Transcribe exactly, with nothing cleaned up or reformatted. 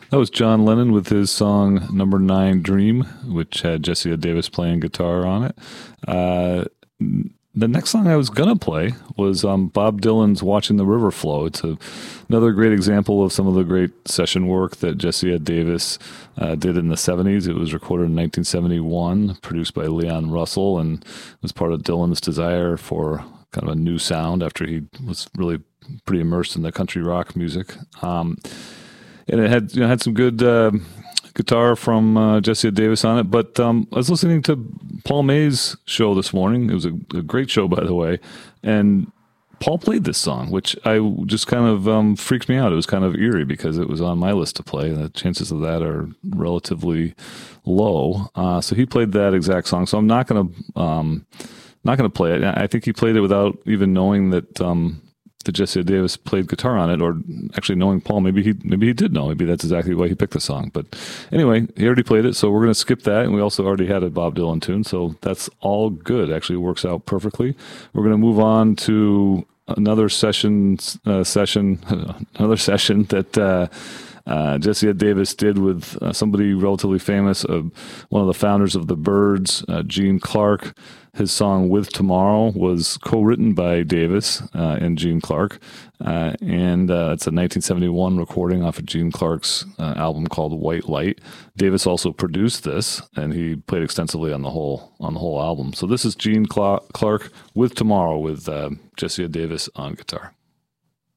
That was John Lennon with his song Number Nine Dream, which had Jesse Ed Davis playing guitar on it. Uh, the next song I was going to play was um, Bob Dylan's Watching the River Flow. It's a, another great example of some of the great session work that Jesse Ed Davis uh, did in the seventies. It was recorded in nineteen seventy-one, produced by Leon Russell, and was part of Dylan's desire for kind of a new sound after he was really pretty immersed in the country rock music. Um, and it had you know had some good uh, guitar from uh, Jesse Davis on it. But um, I was listening to Paul May's show this morning. It was a, a great show, by the way, and Paul played this song, which I just kind of um, freaked me out. It was kind of eerie because it was on my list to play. The chances of that are relatively low. Uh, so he played that exact song. So I'm not going to um, not going to play it. I think he played it without even knowing that. Um, that Jesse Davis played guitar on it, or actually knowing Paul, maybe he maybe he did know. Maybe that's exactly why he picked the song. But anyway, he already played it, so we're going to skip that. And we also already had a Bob Dylan tune, so that's all good. Actually, works out perfectly. We're going to move on to another session, uh, session, another session that uh, uh, Jesse Ed Davis did with uh, somebody relatively famous, uh, one of the founders of the Byrds, uh, Gene Clark. His song "With Tomorrow" was co-written by Davis uh, and Gene Clark, uh, and uh, it's a nineteen seventy-one recording off of Gene Clark's uh, album called "White Light." Davis also produced this, and he played extensively on the whole on the whole album. So this is Gene Clark "With Tomorrow" with uh, Jesse Davis on guitar.